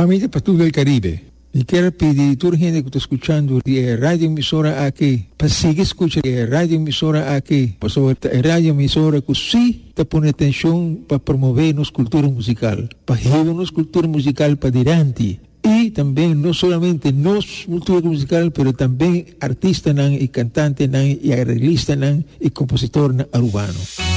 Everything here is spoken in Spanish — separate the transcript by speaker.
Speaker 1: Amiga para todo el Caribe, y quiero pedir a toda la gente que está escuchando de radio emisora aquí, para seguir escuchando radio emisora aquí, por favor, radio emisora que sí te pone atención para promover nuestra cultura musical, para llevar nuestra cultura musical para adelante. Y también no solamente nos cultura musical, pero también artistas y cantantes y arreglistas y compositores urbanos.